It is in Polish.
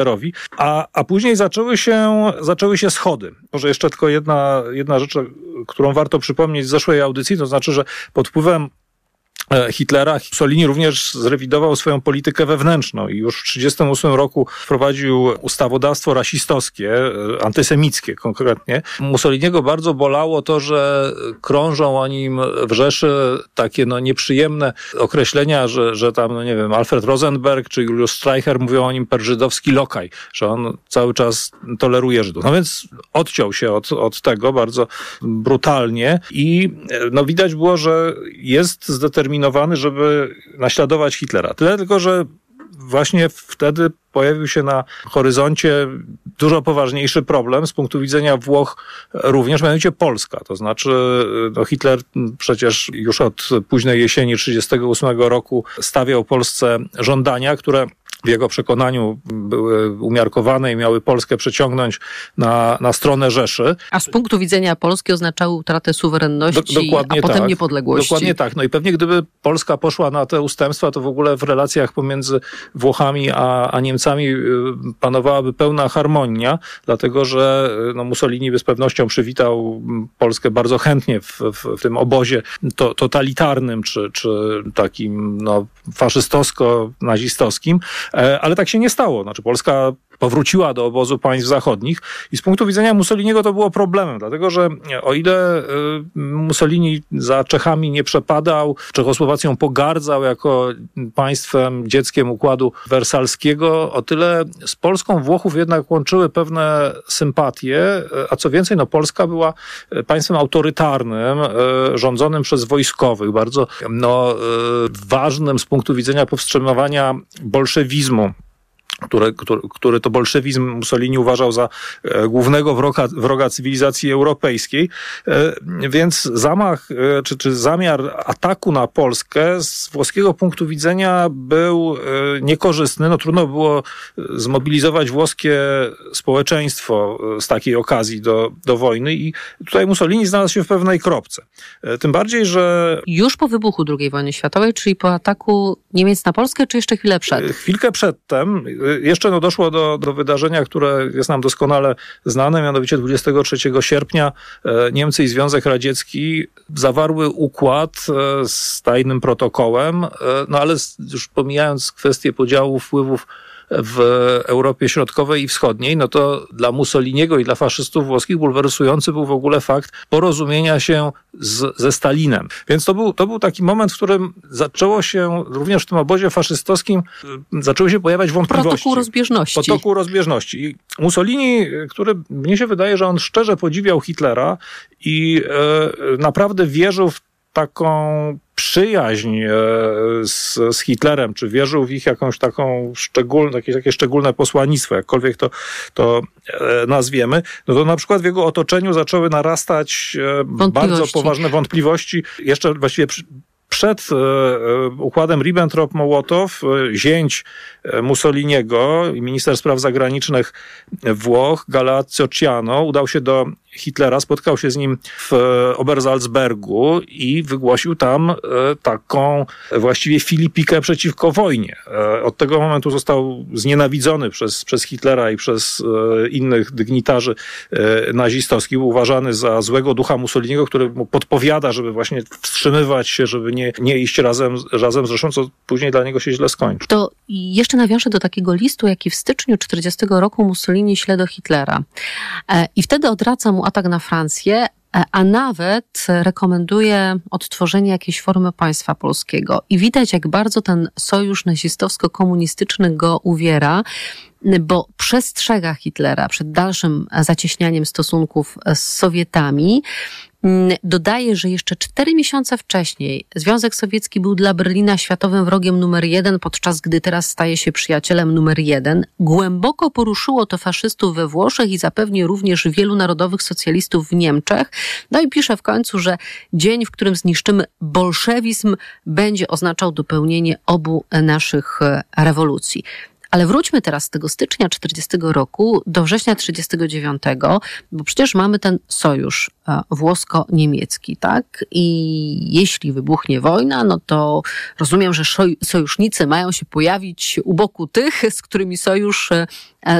Hitlerowi, a później zaczęły się schody. Może jeszcze tylko jedna rzecz, którą warto przypomnieć z zeszłej audycji, to znaczy, że pod wpływem Hitlera Mussolini również zrewidował swoją politykę wewnętrzną i już w 1938 roku wprowadził ustawodawstwo rasistowskie, antysemickie konkretnie. Mussoliniego bardzo bolało to, że krążą o nim w Rzeszy takie nieprzyjemne określenia, że tam, Alfred Rosenberg czy Julius Streicher mówią o nim per żydowski lokaj, że on cały czas toleruje Żydów. No więc odciął się od tego bardzo brutalnie i widać było, że jest zdeterminowany, żeby naśladować Hitlera. Tyle tylko, że właśnie wtedy pojawił się na horyzoncie dużo poważniejszy problem z punktu widzenia Włoch również, mianowicie Polska. To znaczy Hitler przecież już od późnej jesieni 1938 roku stawiał Polsce żądania, które w jego przekonaniu były umiarkowane i miały Polskę przeciągnąć na stronę Rzeszy. A z punktu widzenia Polski oznaczały utratę suwerenności, a potem niepodległości. Dokładnie tak. No i pewnie gdyby Polska poszła na te ustępstwa, to w ogóle w relacjach pomiędzy Włochami a Niemcami panowałaby pełna harmonia, dlatego że Mussolini z pewnością przywitał Polskę bardzo chętnie w tym obozie totalitarnym, czy takim faszystowsko-nazistowskim, ale tak się nie stało. Znaczy Polska powróciła do obozu państw zachodnich i z punktu widzenia Mussoliniego to było problemem, dlatego że o ile Mussolini za Czechami nie przepadał, Czechosłowacją pogardzał jako państwem, dzieckiem układu wersalskiego, o tyle z Polską Włochów jednak łączyły pewne sympatie, a co więcej, Polska była państwem autorytarnym, rządzonym przez wojskowych, bardzo ważnym z punktu widzenia powstrzymywania bolszewizmu, który to bolszewizm Mussolini uważał za głównego wroga cywilizacji europejskiej. Więc zamach, czy zamiar ataku na Polskę z włoskiego punktu widzenia był niekorzystny. Trudno było zmobilizować włoskie społeczeństwo z takiej okazji do wojny i tutaj Mussolini znalazł się w pewnej kropce. Tym bardziej, że... Już po wybuchu II wojny światowej, czyli po ataku Niemiec na Polskę, czy jeszcze chwilę przed? Chwilkę przedtem. Jeszcze doszło do wydarzenia, które jest nam doskonale znane, mianowicie 23 sierpnia Niemcy i Związek Radziecki zawarły układ z tajnym protokołem, ale już pomijając kwestię podziału wpływów w Europie Środkowej i Wschodniej, to dla Mussoliniego i dla faszystów włoskich bulwersujący był w ogóle fakt porozumienia się ze Stalinem. Więc to był taki moment, w którym zaczęło się, również w tym obozie faszystowskim, zaczęły się pojawiać wątpliwości. Potoku rozbieżności. I Mussolini, który mnie się wydaje, że on szczerze podziwiał Hitlera i naprawdę wierzył w taką przyjaźń z Hitlerem, czy wierzył w ich jakąś taką takie szczególne posłannictwo, jakkolwiek to nazwiemy, to na przykład w jego otoczeniu zaczęły narastać bardzo poważne wątpliwości. Jeszcze właściwie przed układem Ribbentrop-Mołotow zięć Mussoliniego i minister spraw zagranicznych Włoch, Galeazzo Ciano, udał się do Hitlera, spotkał się z nim w Obersalzbergu i wygłosił tam taką właściwie filipikę przeciwko wojnie. Od tego momentu został znienawidzony przez Hitlera i przez innych dygnitarzy nazistowskich. Był uważany za złego ducha Mussoliniego, który mu podpowiada, żeby właśnie wstrzymywać się, żeby nie iść razem z Rzeszą, co później dla niego się źle skończy. To jeszcze nawiążę do takiego listu, jaki w styczniu 1940 roku Mussolini śle do Hitlera. I wtedy odradza mu atak na Francję, a nawet rekomenduje odtworzenie jakiejś formy państwa polskiego. I widać, jak bardzo ten sojusz nazistowsko-komunistyczny go uwiera, bo przestrzega Hitlera przed dalszym zacieśnianiem stosunków z Sowietami. Dodaje, że jeszcze 4 miesiące wcześniej Związek Sowiecki był dla Berlina światowym wrogiem numer 1, podczas gdy teraz staje się przyjacielem numer 1. Głęboko poruszyło to faszystów we Włoszech i zapewne również wielu narodowych socjalistów w Niemczech. I pisze w końcu, że dzień, w którym zniszczymy bolszewizm, będzie oznaczał dopełnienie obu naszych rewolucji. Ale wróćmy teraz z tego stycznia 40 roku do września 39, bo przecież mamy ten sojusz włosko-niemiecki, tak? I jeśli wybuchnie wojna, no to rozumiem, że sojusznicy mają się pojawić u boku tych, z którymi sojusz